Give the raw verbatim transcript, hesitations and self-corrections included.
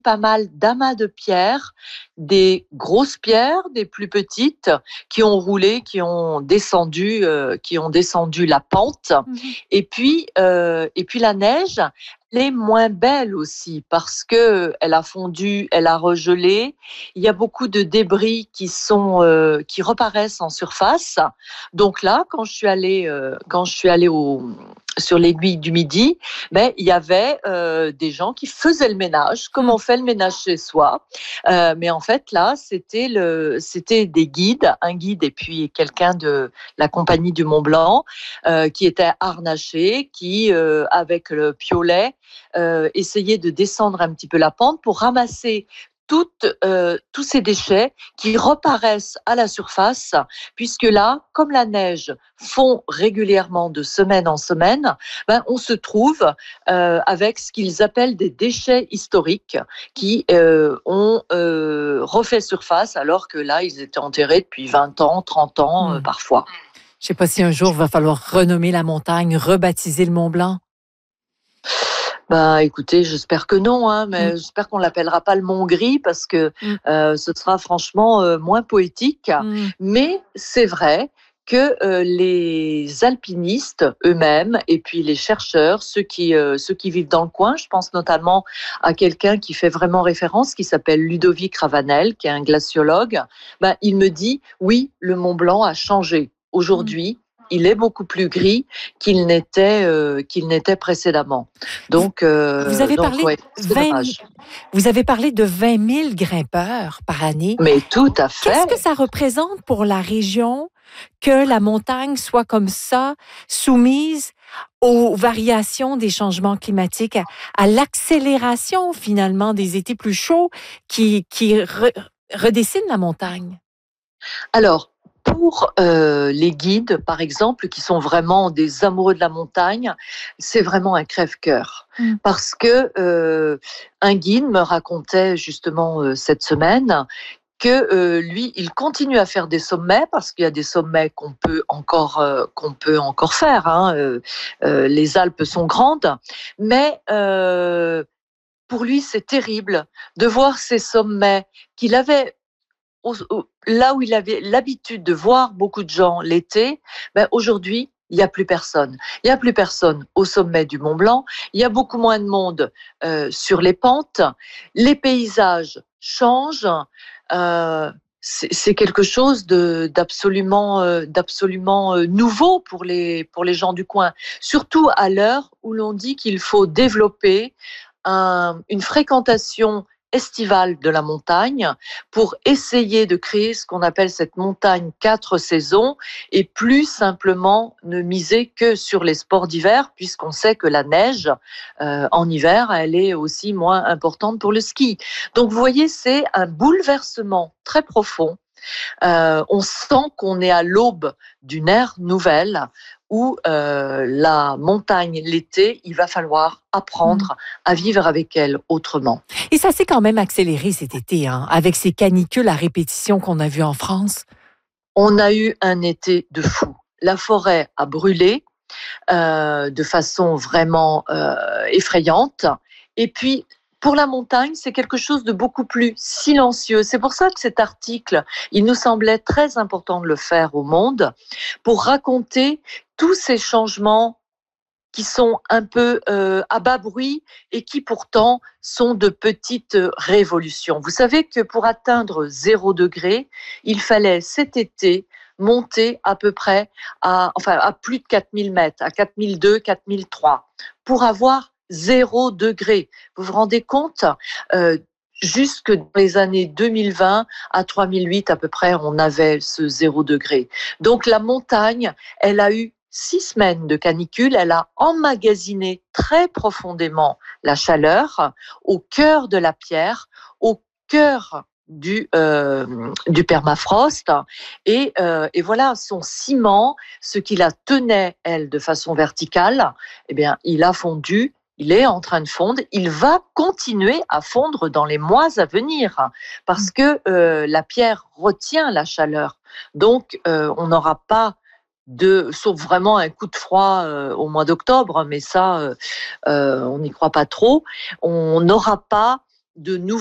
pas mal d'amas de pierres, des grosses pierres, des plus petites, qui ont roulé, qui ont descendu, euh, qui ont descendu la pente. Mmh. Et puis, euh, et puis la neige, elle est moins belle aussi parce que elle a fondu, elle a regelé. Il y a beaucoup de débris qui sont, euh, qui reparaissent en surface. Donc là, quand je suis allée, euh, quand je suis allée au, sur l'aiguille du Midi, ben, il y avait euh, des gens qui faisaient le ménage, comme Mmh. on fait le ménage chez soi. Euh, mais en fait, là, c'était, le, c'était des guides, un guide et puis quelqu'un de la compagnie du Mont Blanc euh, qui était harnaché, qui, euh, avec le piolet, euh, essayait de descendre un petit peu la pente pour ramasser toutes, euh, tous ces déchets qui reparaissent à la surface, puisque là, comme la neige fond régulièrement de semaine en semaine, ben, on se trouve euh, avec ce qu'ils appellent des déchets historiques qui euh, ont euh, refait surface, alors que là, ils étaient enterrés depuis vingt ans, trente ans euh, Mmh. parfois. Je ne sais pas si un jour il va falloir renommer la montagne, rebaptiser le Mont Blanc. Ben, écoutez, j'espère que non, hein, Mmh. mais j'espère qu'on l'appellera pas le Mont Gris parce que Mmh. euh, ce sera franchement euh, moins poétique. Mmh. Mais c'est vrai que euh, les alpinistes eux-mêmes et puis les chercheurs, ceux qui, euh, ceux qui vivent dans le coin, je pense notamment à quelqu'un qui fait vraiment référence, qui s'appelle Ludovic Ravanel, qui est un glaciologue, ben, il me dit, oui, le Mont Blanc a changé. Mmh. Aujourd'hui, il est beaucoup plus gris qu'il n'était, euh, qu'il n'était précédemment. Vous, Donc, vous euh, avez donc parlé ouais, de c'est vingt, dommage. vous avez parlé de vingt mille grimpeurs par année. Mais tout à Qu'est-ce que fait. ça représente pour la région que la montagne soit comme ça, soumise aux variations des changements climatiques, à, à l'accélération finalement des étés plus chauds qui, qui re- redessinent la montagne? Alors, pour euh, les guides, par exemple, qui sont vraiment des amoureux de la montagne, c'est vraiment un crève-cœur. Mm. Parce que euh, un guide me racontait justement euh, cette semaine que euh, lui, il continue à faire des sommets parce qu'il y a des sommets qu'on peut encore euh, qu'on peut encore faire. Hein. Euh, euh, les Alpes sont grandes, mais euh, pour lui, c'est terrible de voir ces sommets qu'il avait au- au- là où il avait l'habitude de voir beaucoup de gens l'été. Ben aujourd'hui, il n'y a plus personne. Il n'y a plus personne au sommet du Mont Blanc. Il y a beaucoup moins de monde euh, sur les pentes. Les paysages changent. Euh, c'est c'est quelque chose de, d'absolument, euh, d'absolument euh, nouveau pour les, pour les gens du coin. Surtout à l'heure où l'on dit qu'il faut développer un- une fréquentation estivale de la montagne pour essayer de créer ce qu'on appelle cette montagne quatre saisons et plus simplement ne miser que sur les sports d'hiver puisqu'on sait que la neige euh, en hiver, elle est aussi moins importante pour le ski. Donc vous voyez, c'est un bouleversement très profond. Euh, on sent qu'on est à l'aube d'une ère nouvelle où euh, la montagne, l'été, il va falloir Mm. apprendre à vivre avec elle autrement. Et ça s'est quand même accéléré cet été, hein, avec ces canicules à répétition qu'on a vues en France. On a eu un été de fou. La forêt a brûlé euh, de façon vraiment euh, effrayante. Et puis, pour la montagne, c'est quelque chose de beaucoup plus silencieux. C'est pour ça que cet article, il nous semblait très important de le faire au Monde, pour raconter tous ces changements qui sont un peu euh, à bas bruit et qui pourtant sont de petites révolutions. Vous savez que pour atteindre zéro degré, il fallait cet été monter à peu près à, enfin, à plus de quatre mille mètres, à quatre mille deux, quatre mille trois, pour avoir zéro degré. Vous vous rendez compte euh, Jusque dans les années deux mille vingt à trois mille huit à peu près, on avait ce zéro degré. Donc la montagne, elle a eu six semaines de canicule, elle a emmagasiné très profondément la chaleur au cœur de la pierre, au cœur du, euh, du permafrost. Et, euh, et voilà, son ciment, ce qui la tenait, elle, de façon verticale, eh bien, il a fondu. Il est en train de fondre. Il va continuer à fondre dans les mois à venir parce que euh, la pierre retient la chaleur. Donc, euh, on n'aura pas de, sauf vraiment un coup de froid euh, au mois d'octobre, mais ça, euh, euh, on n'y croit pas trop. On n'aura pas de nouveaux